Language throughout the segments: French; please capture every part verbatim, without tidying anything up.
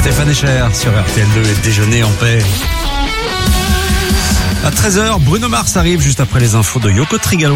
Stéphane Echer sur R T L deux et Déjeuner en paix. À treize heures, Bruno Mars arrive juste après les infos de Yoko Trigalo.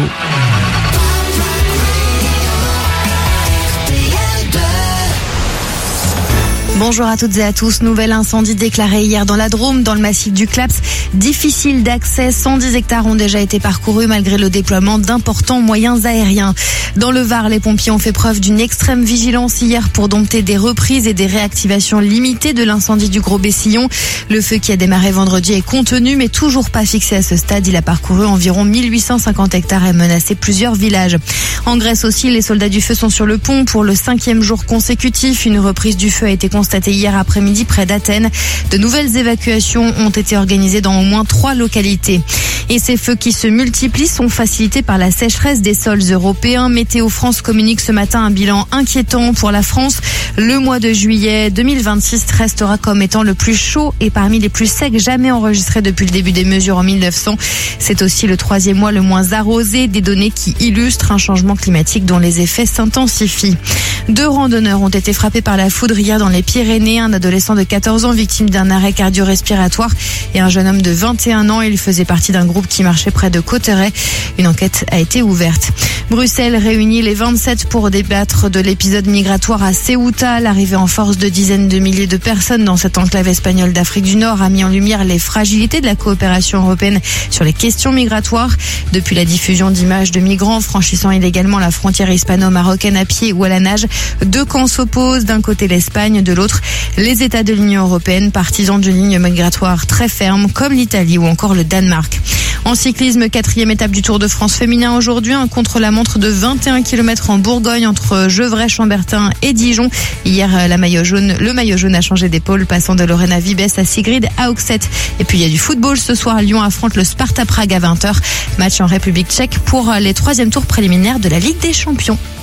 Bonjour à toutes et à tous. Nouvel incendie déclaré hier dans la Drôme, dans le massif du Claps. Difficile d'accès, cent dix hectares ont déjà été parcourus malgré le déploiement d'importants moyens aériens. Dans le Var, les pompiers ont fait preuve d'une extrême vigilance hier pour dompter des reprises et des réactivations limitées de l'incendie du Gros Bessillon. Le feu qui a démarré vendredi est contenu mais toujours pas fixé à ce stade. Il a parcouru environ mille huit cent cinquante hectares et menacé plusieurs villages. En Grèce aussi, les soldats du feu sont sur le pont pour le cinquième jour consécutif. Une reprise du feu a été constatée hier après-midi près d'Athènes. De nouvelles évacuations ont été organisées dans au moins trois localités. Et ces feux qui se multiplient sont facilités par la sécheresse des sols européens. Météo France communique ce matin un bilan inquiétant pour la France. Le mois de juillet deux mille vingt-six restera comme étant le plus chaud et parmi les plus secs jamais enregistrés depuis le début des mesures en mille neuf cents. C'est aussi le troisième mois le moins arrosé, des données qui illustrent un changement climatique dont les effets s'intensifient. Deux randonneurs ont été frappés par la foudre hier dans les Pyrénées. Un adolescent de quatorze ans victime d'un arrêt cardio-respiratoire et un jeune homme de vingt et un ans. Il faisait partie d'un groupe qui marchait près de Cauterets. Une enquête a été ouverte. Bruxelles réunit les vingt-sept pour débattre de l'épisode migratoire à Ceuta. L'arrivée en force de dizaines de milliers de personnes dans cette enclave espagnole d'Afrique du Nord a mis en lumière les fragilités de la coopération européenne sur les questions migratoires. Depuis la diffusion d'images de migrants franchissant illégalement la frontière hispano-marocaine à pied ou à la nage, deux camps s'opposent. D'un côté l'Espagne, de l'autre les États de l'Union européenne, partisans d'une ligne migratoire très ferme comme l'Italie ou encore le Danemark. En cyclisme, quatrième étape du Tour de France féminin aujourd'hui, un contre-la-montre de vingt et un kilomètres en Bourgogne entre Gevrey, Chambertin et Dijon. Hier, la maillot jaune, le maillot jaune a changé d'épaule, passant de Lorena Vibes à Sigrid Auxet. Et puis il y a du football ce soir. Lyon affronte le Sparta Prague à vingt heures. Match en République tchèque pour les troisième tours préliminaires de la Ligue des Champions.